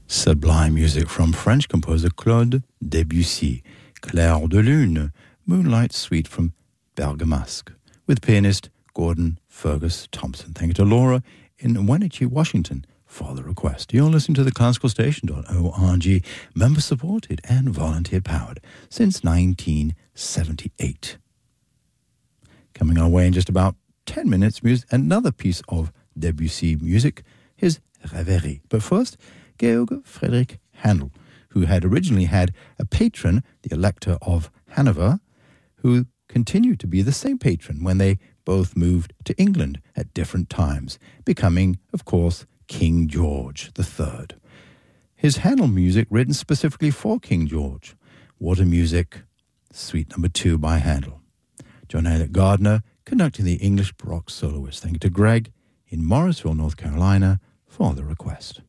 Sublime music from French composer Claude Debussy, Clair de Lune, Moonlight Suite from Bergamasque, with pianist Gordon Fergus Thompson. Thank you to Laura in Wenatchee, Washington, for the request. You're listening to the classicalstation.org, member-supported and volunteer-powered since 1978. Coming our way in just about 10 minutes, another piece of Debussy music, his Reverie. But first, Georg Friedrich Handel, who had originally had a patron, the Elector of Hanover, who continued to be the same patron when they both moved to England at different times, becoming, of course, King George III. His Handel music written specifically for King George. Water Music, Suite No. 2 by Handel. John Elliott Gardner conducting the English Baroque soloist. Thank you to Greg in Morrisville, North Carolina, for the request.